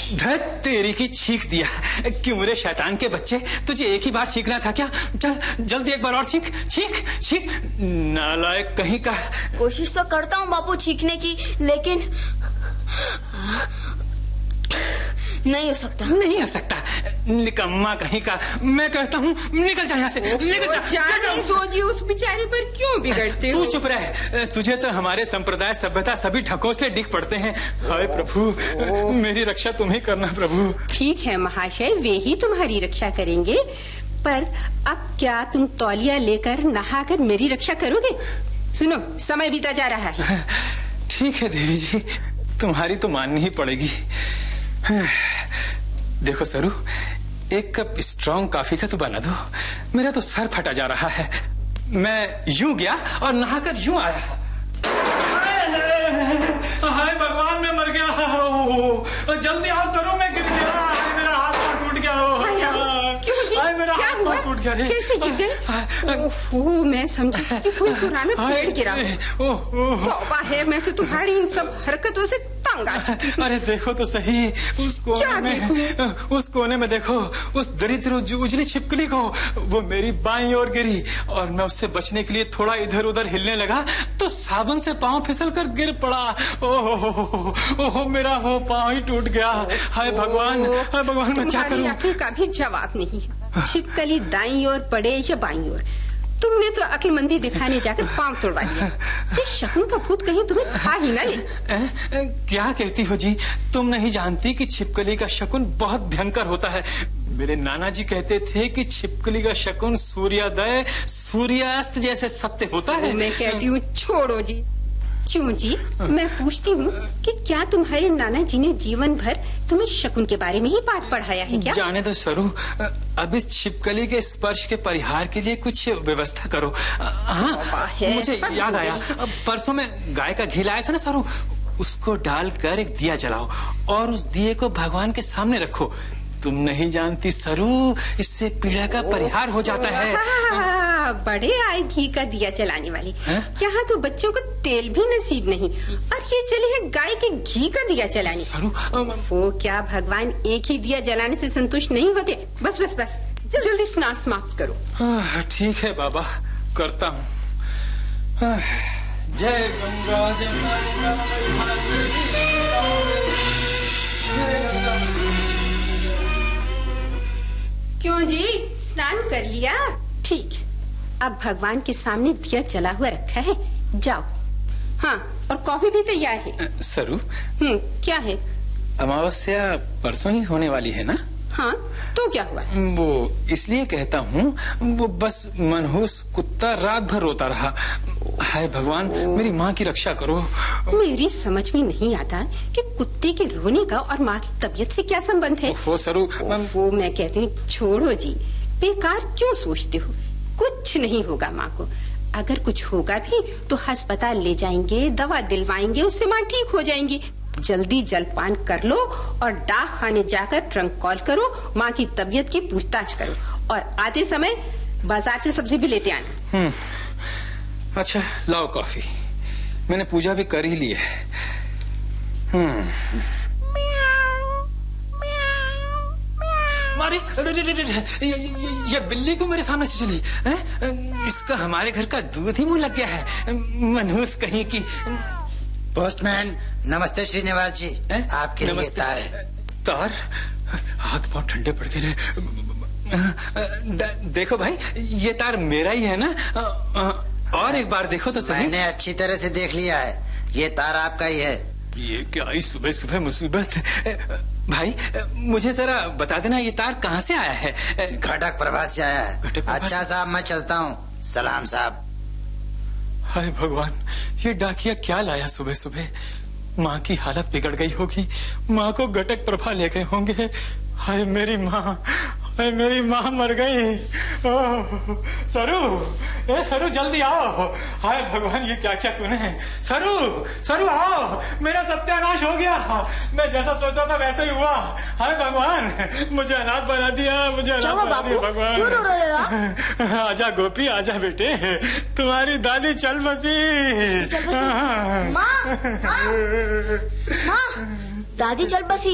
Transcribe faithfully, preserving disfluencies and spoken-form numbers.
धत तेरी की छींक दिया। क्यों रे शैतान के बच्चे, तुझे एक ही बार छींकना था क्या? चल जल्दी एक बार और छींक छींक छींक। नालायक कहीं का। कोशिश तो करता हूँ बापू छींकने की, लेकिन नहीं हो सकता। नहीं हो सकता, निकम्मा कहीं का। मैं कहता हूँ निकल जा यहाँ से, निकल जा। जाने दो जी, उस बेचारे पर क्यों बिगड़ते हो? तू चुप रह, तुझे तो हमारे संप्रदाय सभ्यता सभी ठकों से डिग पड़ते हैं। हाय प्रभु, मेरी रक्षा तुम ही करना प्रभु। ठीक है महाशय, वे ही तुम्हारी रक्षा करेंगे, पर अब क्या तुम तौलिया लेकर नहाकर मेरी रक्षा करोगे? सुनो, समय बीता जा रहा है। ठीक है देवी जी, तुम्हारी तो माननी ही पड़ेगी। देखो सरू, एक कप स्ट्रॉन्ग कॉफी का तो बना दो, मेरा तो सर फटा जा रहा है। मैं यूं गया और नहाकर यूं आया। हाय भगवान, मैं मर गया। जल्दी आओ सरू, मैं गिर गया। मेरा हाथ पाँव टूट गया। क्यों जी? मेरा क्या हाथ हुआ? टूट गया रे। कैसे गिर गए? ओहो, मैं समझी कि कोई पुराना पेड़ गिरा। तौबा है, मैं तो तुम्हारी इन सब हरकतों से तंग आ चुकी। अरे देखो तो सही, उस कोने में, उस कोने में देखो, उस दरिद्र उजली छिपकली को। वो मेरी बाईं ओर गिरी और मैं उससे बचने के लिए थोड़ा इधर उधर हिलने लगा तो साबुन से पांव फिसल कर गिर पड़ा। ओहो ओहो, मेरा वो पांव ही टूट गया। हाय भगवान, हाय भगवान, मैं क्या करूं? तुम्हारी अक्ल का भी जवाब नहीं। छिपकली दाईं ओर पड़े या बाईं ओर, तुमने तो अक्लमंदी दिखाने जाकर पांव तोड़वा दिया। ये शकुन का भूत कहीं तुम्हें खा ही ना ले। ए, ए, क्या कहती हो जी? तुम नहीं जानती कि छिपकली का शकुन बहुत भयंकर होता है। मेरे नाना जी कहते थे कि छिपकली का शकुन सूर्योदय सूर्यास्त जैसे सत्य होता है। मैं कहती हूँ छोड़ो जी। क्यों जी, मैं पूछती हूँ कि क्या तुम्हारे नाना जी ने जीवन भर तुम्हें शकुन के बारे में ही पाठ पढ़ाया है क्या? जाने दो सरू, अब इस छिपकली के स्पर्श के परिहार के लिए कुछ व्यवस्था करो। हाँ, मुझे याद आया, परसों में गाय का घी लाया था ना सरू, उसको डालकर एक दिया जलाओ और उस दिए को भगवान के सामने रखो। तुम नहीं जानती सरू, इससे पीड़ा का परिहार हो जाता है। हाँ, बड़े आए घी का दिया जलाने वाले। यहाँ तो बच्चों को तेल भी नसीब नहीं और ये चले है गाय के घी का दिया जलाने। सरू, वो क्या भगवान एक ही दिया जलाने से संतुष्ट नहीं होते? बस बस बस, जल्दी स्नान समाप्त करो। ठीक है बाबा, करता हूँ। जय गंगा जमुना क्यों जी, स्नान कर लिया? ठीक, अब भगवान के सामने दिया जला हुआ रखा है, जाओ। हाँ, और कॉफी भी तैयार है। सरू, हम्म, क्या है? अमावस्या परसों ही होने वाली है ना? हाँ, तो क्या हुआ? वो इसलिए कहता हूँ, वो बस मनहूस कुत्ता रात भर रोता रहा। हाय भगवान, मेरी माँ की रक्षा करो। मेरी समझ में नहीं आता कि कुत्ते के रोने का और माँ की तबीयत से क्या संबंध है। वो सरू, वो मैं कहती हूँ छोड़ो जी, बेकार क्यों सोचते हो? कुछ नहीं होगा माँ को। अगर कुछ होगा भी तो अस्पताल ले जाएंगे, दवा दिलवाएंगे, उससे माँ ठीक हो जाएंगी। जल्दी जलपान कर लो और डाक खाने जाकर ट्रंक कॉल करो, माँ की तबीयत की पूछताछ करो और आते समय बाजार से सब्जी भी लेते आना। अच्छा, लाओ कॉफी, मैंने पूजा भी कर ही ली है। हम्म अरे ये, ये, ये बिल्ली को मेरे सामने से चली है? इसका हमारे घर का दूध ही मुंह लग गया है, मनहूस कहीं की। पोस्टमैन, नमस्ते श्रीनिवास जी, आपके लिए तार है। तार? हाथ पांव ठंडे पड़ गए। देखो भाई, ये तार मेरा ही है ना? और एक बार देखो तो सही। मैंने अच्छी तरह से देख लिया है, ये तार आपका ही है। ये क्या आई सुबह सुबह मुसीबत। भाई मुझे जरा बता देना, ये तार कहाँ से आया है? घटक प्रभा से आया है। अच्छा साहब, मैं चलता हूँ। सलाम साहब। हाय भगवान, ये डाकिया क्या लाया सुबह सुबह? माँ की हालत बिगड़ गई होगी, माँ को घटक प्रभा ले गए होंगे। हाय मेरी माँ, हाय मेरी माँ मर गई। ओह सरू, ए सरू जल्दी आओ। हाय भगवान, ये क्या क्या तूने? सरू, सरू आओ, मेरा सत्यानाश हो गया। मैं जैसा सोचा था वैसा ही हुआ। हाय भगवान, मुझे अनाथ बना दिया, मुझे अनाथ बना दिया भगवान। क्यों रो रहे हो आप? आजा गोपी, आजा बेटे, तुम्हारी दादी चल बसी। चल बसी। माँ, माँ, माँ, दादी चल बसी।